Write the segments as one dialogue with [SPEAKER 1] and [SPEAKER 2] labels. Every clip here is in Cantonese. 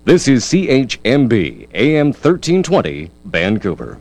[SPEAKER 1] This is CHMB AM 1320 Vancouver。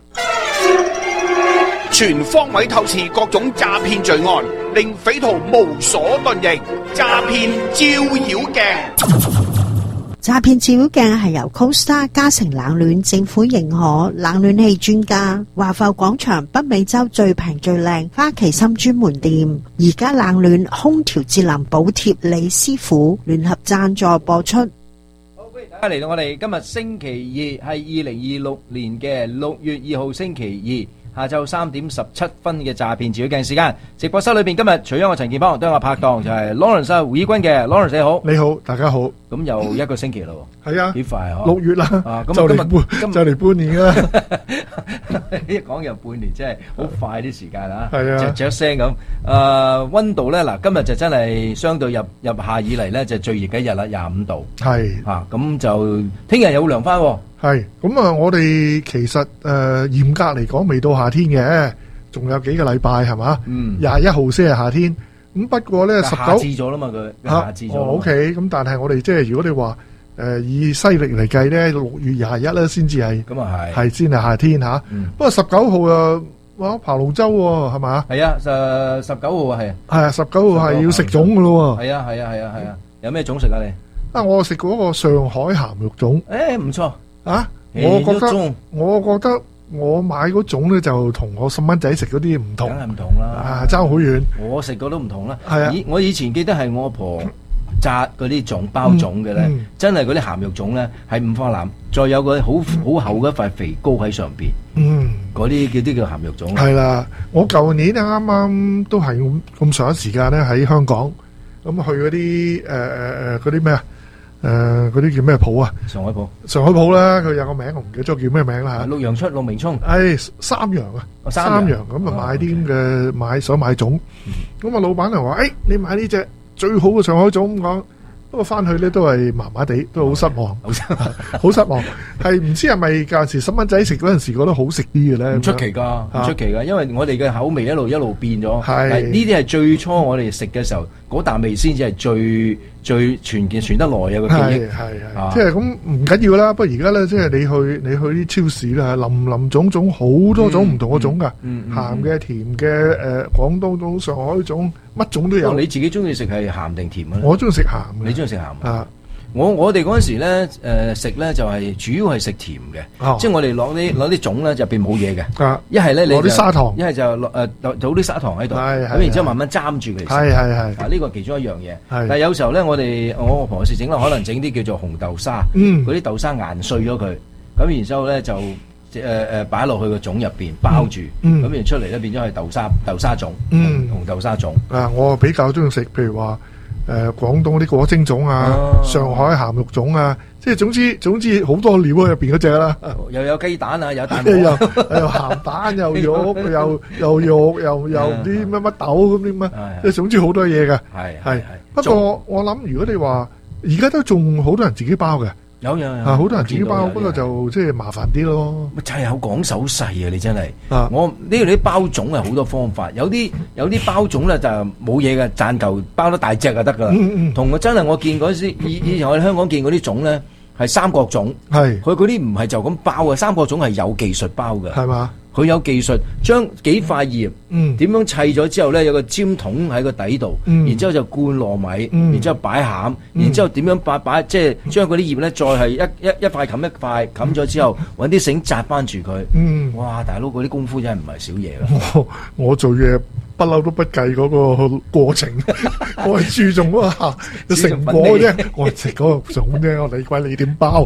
[SPEAKER 2] 全方位透視各種詐騙罪案，令匪徒無所遁形。詐騙照妖鏡。
[SPEAKER 3] 詐騙照妖鏡係由 Costa 嘉誠冷暖政府認可冷暖氣專家華埠廣場北美洲最平最靚花旗參專門店，而家冷暖空調節能補貼李師傅聯合贊助播出。
[SPEAKER 4] 大家嚟到我哋今日星期二係2026年嘅6月2號星期二下晝3點17分嘅詐騙照妖鏡時間。直播室裏邊今日除咗我陳健邦，都有我拍檔就係 Lawrence 胡以軍嘅 Lawrence， 你好。
[SPEAKER 5] 你好，大家好。
[SPEAKER 4] 咁又一個星期啦，
[SPEAKER 5] 係啊，
[SPEAKER 4] 幾快啊
[SPEAKER 5] 6月啦，就嚟半年啦。
[SPEAKER 4] 一講又半年，真係好快啲時間啊！
[SPEAKER 5] 係啊，
[SPEAKER 4] 雀聲咁。溫度咧嗱，今日就真係相對入夏以嚟咧就最熱嘅一日啦，25度。
[SPEAKER 5] 係
[SPEAKER 4] 啊，咁就聽日又會涼翻。
[SPEAKER 5] 係咁啊！我哋其實嚴格嚟講未到夏天嘅，仲有幾個禮拜係嘛？21號先係夏天。咁不過咧19
[SPEAKER 4] 夏至咗啦嘛，佢夏至咗。
[SPEAKER 5] OK， 咁但係我哋即係如果你話以西歷嚟計咧，6月21咧先至係
[SPEAKER 4] 咁啊
[SPEAKER 5] 係先係夏天吓。不過19號啊，哇爬龍舟喎係嘛？
[SPEAKER 4] 係啊，19號係
[SPEAKER 5] 啊，19號係要食粽噶咯喎。
[SPEAKER 4] 係啊，有咩粽食啊你？
[SPEAKER 5] 啊，我食過嗰個上海鹹肉粽。
[SPEAKER 4] 誒，唔錯
[SPEAKER 5] 啊！我覺得我買嗰種咧就同我細蚊仔食嗰啲唔同，
[SPEAKER 4] 梗係唔同啦，
[SPEAKER 5] 爭好遠。
[SPEAKER 4] 我食過都唔同啦。
[SPEAKER 5] 係啊，
[SPEAKER 4] 我以前記得係我阿婆炸嗰啲粽包粽嘅咧，真係嗰啲鹹肉粽咧係五花腩，再有個好厚嘅一塊肥膏喺上邊。嗰啲叫鹹肉粽。
[SPEAKER 5] 係啦，我舊年咧啱啱都係咁上一時間咧喺香港，咁去嗰啲嗰啲咩啊？嗰啲叫咩鋪啊？上海鋪啦，佢有個名我唔記得咗叫咩名啦吓。
[SPEAKER 4] 陸陽出陸明聰。
[SPEAKER 5] 三陽啊，三陽咁啊買啲咁嘅想買粽，咁啊老闆就話你買呢隻最好嘅上海粽咁講。不過翻去咧都係麻麻地，都好失望，好失望。係唔知係咪嗰陣時細蚊仔食嗰陣時覺得好食啲嘅咧？
[SPEAKER 4] 唔出奇噶，因為我哋嘅口味一路變咗。係呢啲係最初我哋食嘅時候嗰啖味先至係最傳得耐嘅記憶。
[SPEAKER 5] 係，即係咁唔緊要啦。不過而家咧，即係你去啲超市啦，林種好多種唔同嘅粽噶，鹹嘅、甜嘅，廣東粽、上海粽，乜種都有。
[SPEAKER 4] 你自己中意食係鹹定甜啊？
[SPEAKER 5] 我中意食鹹。
[SPEAKER 4] 你中意食鹹啊？我哋嗰陣時咧，食咧就係主要係食甜嘅，即係我哋攞啲粽咧入邊冇嘢嘅，一係咧你
[SPEAKER 5] 攞啲砂糖，
[SPEAKER 4] 一係就倒啲砂糖喺度，咁然之後慢慢沾住佢食。
[SPEAKER 5] 係
[SPEAKER 4] 呢個其中一樣嘢。但係有時候咧，我阿婆試整啦，可能整啲叫做紅豆沙，嗰啲豆沙研碎咗佢，咁然之後咧就擺落去個粽入邊包住，咁然出嚟咧變咗係豆沙粽，紅豆沙粽。
[SPEAKER 5] 我比較中意食，譬如話。廣東啲果蒸粽啊，上海鹹肉粽啊，即係總之好多料喺入邊嗰隻啦，
[SPEAKER 4] 又有雞蛋啊，有蛋
[SPEAKER 5] 又鹹蛋又肉又肉又唔知乜乜豆咁啲乜，即係總之好多嘢嘅。係，不過我諗如果你話而家都仲好多人自己包嘅。
[SPEAKER 4] 有
[SPEAKER 5] 好多人自己包，不過就即係麻煩啲咯。
[SPEAKER 4] 就係有講手勢啊！你真係，我呢度啲包粽係好多方法，有啲包粽咧就冇嘢嘅，賺嚿包得大隻就得噶啦。同我真係我見嗰時以前我喺香港見嗰啲粽咧係三角粽，佢嗰啲唔係就咁包嘅，三角粽係有技術包嘅，係嘛？佢有技術，將幾塊葉點樣砌咗之後咧，有個尖筒喺個底度，然之後就灌糯米，然之後擺餡，然之後點樣擺，即係將嗰啲葉咧再係一塊冚一塊，冚咗之後揾啲繩紮翻住佢。哇！大佬嗰啲功夫真係唔係少嘢啦。
[SPEAKER 5] 我做嘢不嬲都不計嗰個過程，我係注重嗰個成果啫。我食嗰個粽啫，我理鬼你點包。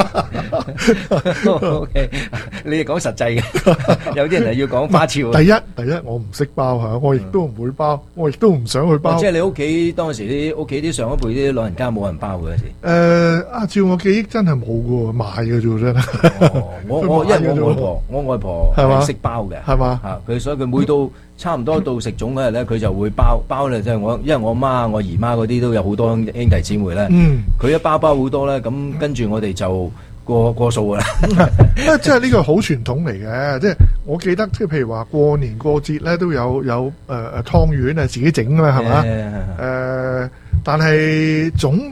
[SPEAKER 4] OK， 你哋講實際嘅。有啲人係要講花俏。第
[SPEAKER 5] 一我唔識包吓，我亦都唔會包，我亦都唔想去包。
[SPEAKER 4] 即係你屋企當時啲屋企啲上一輩啲老人家冇人包嘅時。
[SPEAKER 5] 照我記憶真係冇嘅，買嘅啫真係。
[SPEAKER 4] 我外婆係識包嘅，係嘛？佢所以佢每到差唔多到食粽嗰日咧，佢就會包咧，即係因為我媽、我姨媽嗰啲都有好多兄弟姊妹咧。佢一包好多咧，咁跟住我哋就。過數噶啦，
[SPEAKER 5] 即係呢個好傳統嚟嘅，即係我記得，即係譬如話過年過節咧都有湯圓啊自己整啦，係嘛？但係總